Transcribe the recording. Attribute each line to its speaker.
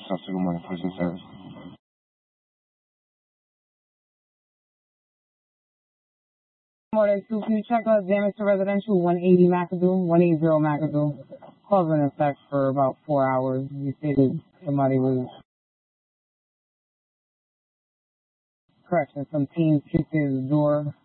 Speaker 1: South Good Morning Prison Service.
Speaker 2: Morning, can you check out damage to residential 180 McAdoo, 180 McAdoo? Calls in effect for about 4 hours. You stated somebody was correction, some teens kicked in the door